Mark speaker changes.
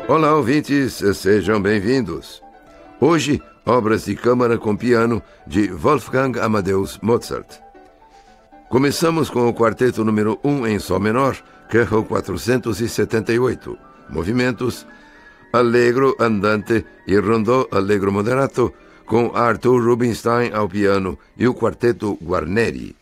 Speaker 1: Olá, ouvintes, sejam bem-vindos. Hoje, obras de câmara com piano de Wolfgang Amadeus Mozart. Começamos com o quarteto número 1 em Sol menor, K.O. 478, movimentos Allegro andante e Rondò allegro moderato, com Arthur Rubinstein ao piano e o quarteto Guarneri.